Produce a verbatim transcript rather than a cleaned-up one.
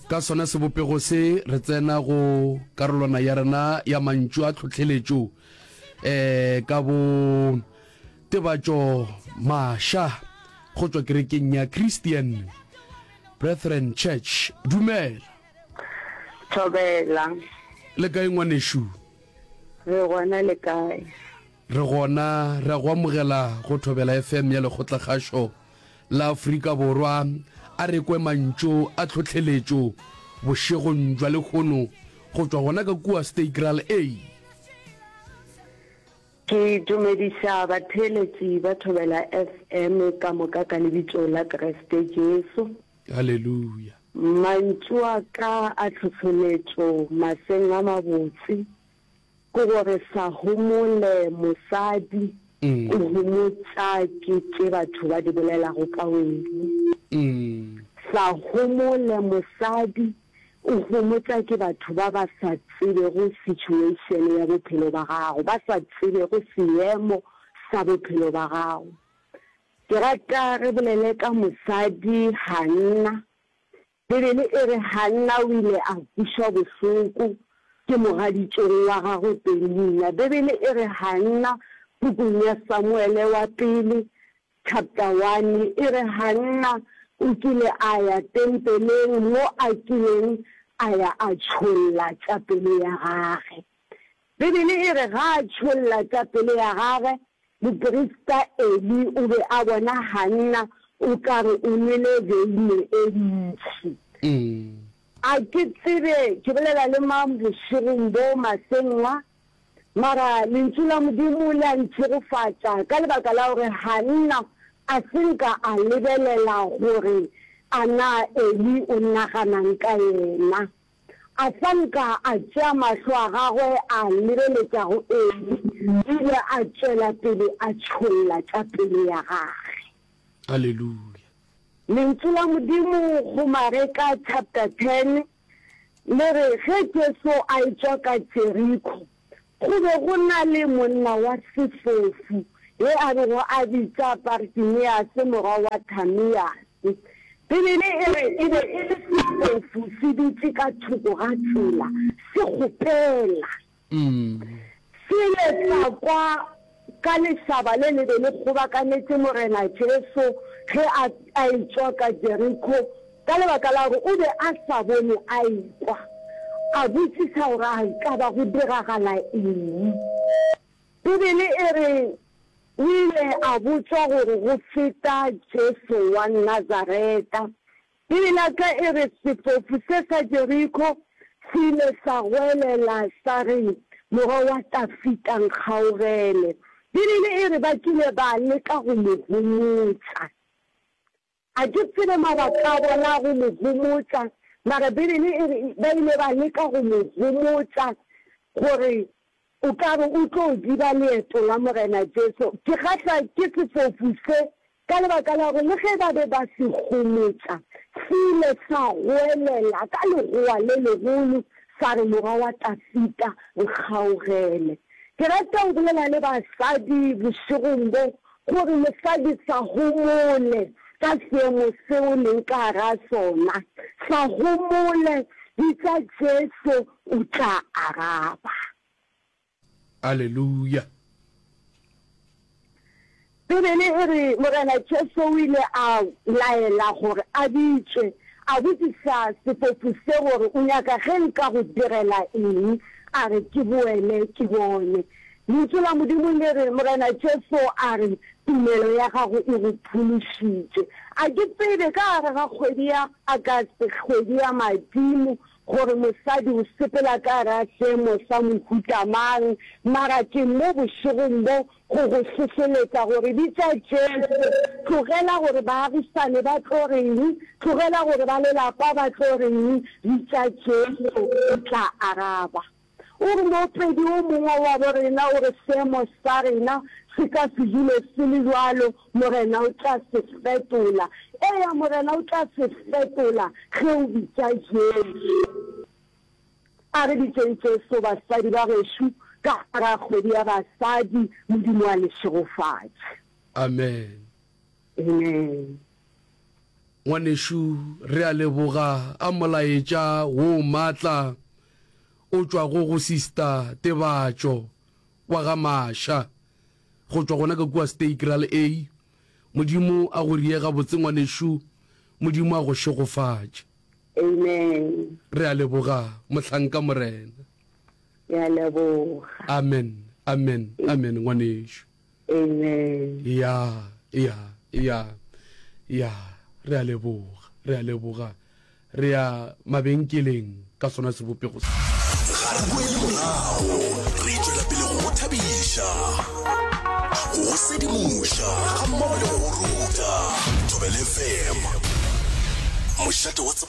ka sona sebopego se re tsena go karolwana ya rena ya mantšu a tlhotlheletšo eh ka bo tebatšo mašha go tswa kerekeng ya Christian Brethren Church. Dumela. Thobela. Le kae ngwaneshu? Re gona le kae? Re gona re go amogela go Thobela F M ya lekgotla kgašo la Afrika Borwa a re kwe mantšo a tlhotlheletšo bošegong jwa lekgono go tswa gona ka kua Stakral A. Ke dumedisa batheletši ba Thobela F M ka moka ka lebitso la Kriste Jesu. Hallelujah. Mantšo a ka a tlhotlheletšo maseng a mabotse ko gore sa homole mosadi o homotsa ke ke batho ba di bolelago ka wena. Sa homole mosadi o homotsa ke batho ba ba sa tsebego situation ya bophelo ba gago, ba sa tsebego seemo sa bophelo ba gago. Ke rata re bolele ka mosadi Hanna. Bebele e re Hanna o ile a bušwa bohloko ke mogaditšong wa gago Penina. Bebele e re Hanna bukung ya Samuele wa pele chapter one e re Hanna o kile a ya tempeleng mo a kileng a ya a tšholla tša pele ya gage. Bebele e re ga a tšholla tša pele ya gage moprista Eli o be a bona Hanna o ka re o nwele veine e ntši. A ke tsebe ke bolela le mang bošegong bo masengwa mara lentswe la Modimo le a ntshegofatša ka lebaka la gore Hanna a senka a lebelela gore a na Eli o naganang ka yena. A sanka a tšea mahlo a gagwe a lebeletša go Eli ile a tšwela pele a tšholla tša pele ya gage. Hallelujah. Lentswe la Modimo go Mareka chapter ten le re ge Jesu a etswa ka Jeriko go be go na le monna wa sefofu ye a bego a bitsa Bartimeus morwa wa Timaeus. Bebele e re e be e le sefofu se dutse ka thoko ga tsela se gopela se letsa kwa ka lešaba le le be le kgobakanetse morena Jesu ge a etswa ka Jeriko ka lebaka la gore o be a sa bone a ekwa a botsisa gore a ka ba go diragala eng. Bebele e re o ile a botswa gore go feta Jesu wa Nazareta. Bebele ka e re sefofu se sa Jeriko se ile sa gwelela sa re morwa wa Tafita nkgaogele. Bebele e re ba kile ba leka go mo homotsa. A ke tsebe mabaka a bona go mo homotsa mara Bebele e re ba ile ba leka go mo homotsa gore o ka re o tlo diba leeto la morena Jesu. Ke kgatlha ke sefofu se ka lebaka la gore le ge ba be ba se homotsa se ile sa gwelela ka legoa le legolo sa re morwa wa Tafita nkgaogele. Ke rata go bolela le basadi bošegong bo gore mosadi sa homole ka seemo seo leng ka gara sona, sa homole bitsa Jesu o tla araba. Hallelujah. Bebele e re morena Jesu o ile a laela gore a bitswe a botsisa sefofu se gore o nyaka ge nka go direla eng a re ke boele ke bone. Lentswe la Modimo le re morena Jesu a re tumelo ya gago e go phološitše. A ke tsebe ka gare ga kgwedi ya Agasti kgwedi ya Madimo gore mosadi o sepela ka gare ga seemo sa mohuta mang mara ke mo bošegong bo go go hlohleletša gore bitša Jesu tlogela gore baagisane ba tlo reng, tlogela gore ba lelapa ba tlo reng, bitša Jesu o tla araba. O re mopedi o mongwe wa borena o re seemo sa rena se ka se dule se le jalo morena o tla se fetola. Eya morena o tla se fetola ge o bitša Jesu. A re bitšeng Jesu basadi ba gešo ka gara kgwedi ya basadi Modimo a lešegofatše. Amen. Amen. ngwaneshu re a leboga a molaetša wo maatla o tšwa go go sister Tebatšo wa ga Masha go tšwa gona ka kua Stakral A. Modimo a go riega botse ngwaneshu, Modimo a go šegofatša. Amen. Re a leboga mohlanka morena. Ya leboga. Amen, amen, amen ngwaneshu. Amen. Ya, ya, ya, ya, re a leboga, re a leboga, re a mabenkeleng ka sona sebopego. Ga re boele morao, re tswela pele go thabisha, go sedimoša ga mmogo le go ruta. Thobela F M, mošate wa